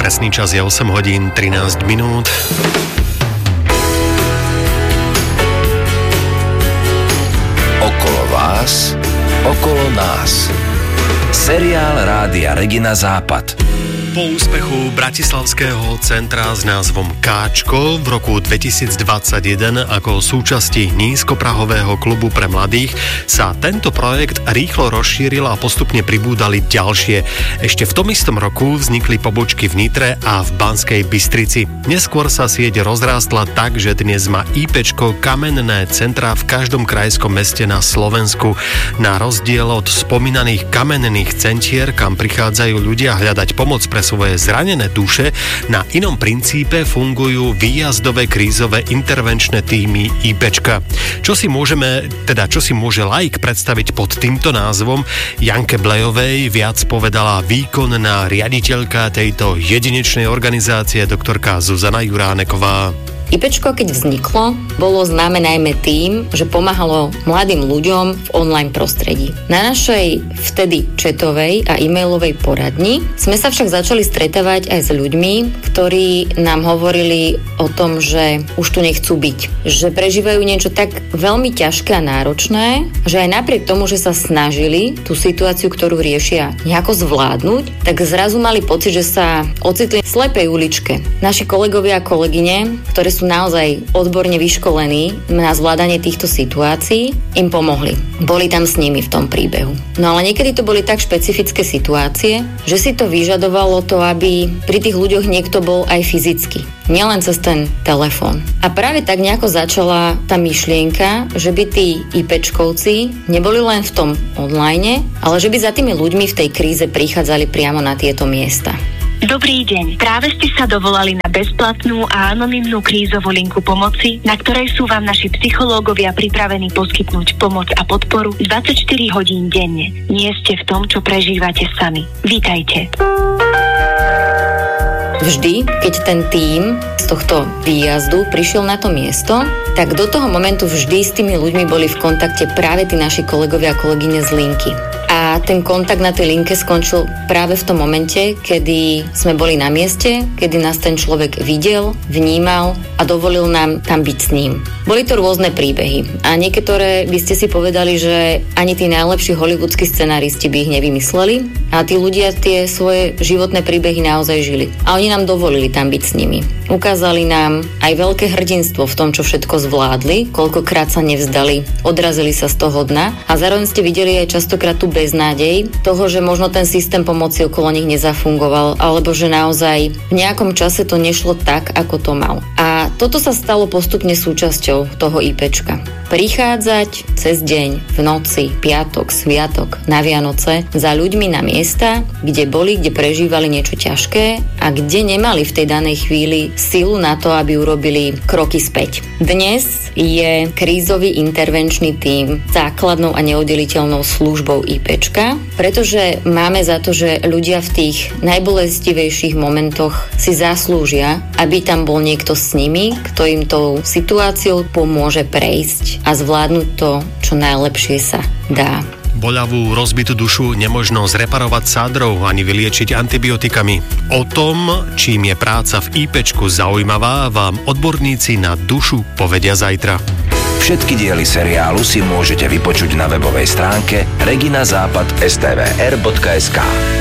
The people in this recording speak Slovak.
Presný čas je 8 hodín 13 minút. Okolo vás, okolo nás. Seriál Rádia Regina Západ. Po úspechu Bratislavského centra s názvom Káčko v roku 2021 ako súčasti nízkoprahového klubu pre mladých sa tento projekt rýchlo rozšíril a postupne pribúdali ďalšie. Ešte v tom istom roku vznikli pobočky v Nitre a v Banskej Bystrici. Neskôr sa sieť rozrástla tak, že dnes má IPčko kamenné centra v každom krajskom meste na Slovensku. Na rozdiel od spomínaných kamenných centier, kam prichádzajú ľudia hľadať pomoc pre svoje zranené duše, na inom princípe fungujú výjazdové krízové intervenčné tímy IPčka. Čo si môže laik predstaviť pod týmto názvom? Janke Blejovej viac povedala výkonná riaditeľka tejto jedinečnej organizácie doktorka Zuzana Juráneková. IPčko, keď vzniklo, bolo známe najmä tým, že pomáhalo mladým ľuďom v online prostredí. Na našej vtedy chatovej a e-mailovej poradni sme sa však začali stretávať aj s ľuďmi, ktorí nám hovorili o tom, že už tu nechcú byť. Že prežívajú niečo tak veľmi ťažké a náročné, že aj napriek tomu, že sa snažili tú situáciu, ktorú riešia, nejako zvládnuť, tak zrazu mali pocit, že sa ocitli v slepej uličke. Naši kolegovia a kolegyne, ktoré sú naozaj odborne vyškolení na zvládanie týchto situácií, im pomohli. Boli tam s nimi v tom príbehu. No ale niekedy to boli tak špecifické situácie, že si to vyžadovalo to, aby pri tých ľuďoch niekto bol aj fyzicky. Nielen cez ten telefón. A práve tak nejako začala tá myšlienka, že by tí IPčkovci neboli len v tom online, ale že by za tými ľuďmi v tej kríze prichádzali priamo na tieto miesta. Dobrý deň. Práve ste sa dovolali na bezplatnú a anonymnú krízovú linku pomoci, na ktorej sú vám naši psychológovia pripravení poskytnúť pomoc a podporu 24 hodín denne. Nie ste v tom, čo prežívate sami. Vítajte. Vždy, keď ten tím z tohto výjazdu prišiel na to miesto, tak do toho momentu vždy s tými ľuďmi boli v kontakte práve tí naši kolegovia a kolegyne z linky. A ten kontakt na tej linke skončil práve v tom momente, kedy sme boli na mieste, kedy nás ten človek videl, vnímal a dovolil nám tam byť s ním. Boli to rôzne príbehy a niektoré by ste si povedali, že ani tí najlepší hollywoodskí scenáristi by ich nevymysleli a tí ľudia tie svoje životné príbehy naozaj žili. A oni nám dovolili tam byť s nimi. Ukázali nám aj veľké hrdinstvo v tom, čo všetko zvládli, koľkokrát sa nevzdali, odrazili sa z toho dna a zároveň ste videli aj častokrát tú beznádej toho, že možno ten systém pomoci okolo nich nezafungoval, alebo že naozaj v nejakom čase to nešlo tak, ako to mal. A toto sa stalo postupne súčasťou toho IPčka. Prichádzať cez deň, v noci, piatok, sviatok, na Vianoce za ľuďmi na miesta, kde boli, kde prežívali niečo ťažké a kde nemali v tej danej chvíli silu na to, aby urobili kroky späť. Dnes je krízový intervenčný tím základnou a neoddeliteľnou službou IPčka, pretože máme za to, že ľudia v tých najbolestivejších momentoch si zaslúžia, aby tam bol niekto s nimi, kto im tou situáciou pomôže prejsť a zvládnuť to, čo najlepšie sa dá. Boľavú, rozbitú dušu nemožno zreparovať sádrou ani vyliečiť antibiotikami. O tom, čím je práca v IPčku zaujímavá, vám odborníci na dušu povedia zajtra. Všetky diely seriálu si môžete vypočuť na webovej stránke reginazápad.stvr.sk.